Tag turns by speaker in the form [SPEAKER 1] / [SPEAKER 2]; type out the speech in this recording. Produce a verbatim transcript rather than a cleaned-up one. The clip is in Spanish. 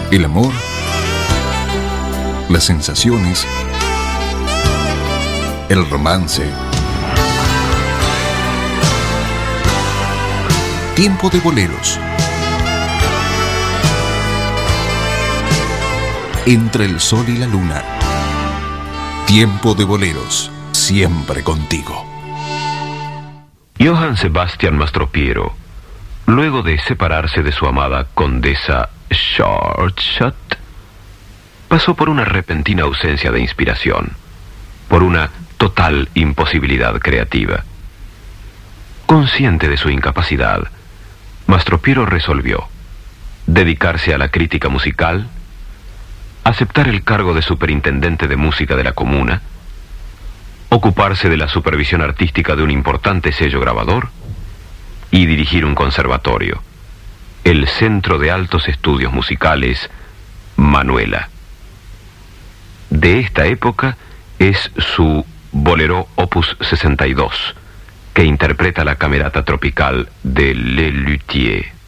[SPEAKER 1] El amor, las sensaciones, el romance. Tiempo de boleros. Entre el sol y la luna. Tiempo de boleros, siempre contigo.
[SPEAKER 2] Johann Sebastian Mastropiero, luego de separarse de su amada condesa Schwarzschild, pasó por una repentina ausencia de inspiración, por una total imposibilidad creativa. Consciente de su incapacidad, Mastropiero resolvió dedicarse a la crítica musical, aceptar el cargo de superintendente de música de la comuna, ocuparse de la supervisión artística de un importante sello grabador y dirigir un conservatorio, el Centro de Altos Estudios Musicales Manuela. De esta época es su Bolero Opus sesenta y dos, que interpreta la camerata tropical de Le Luthier.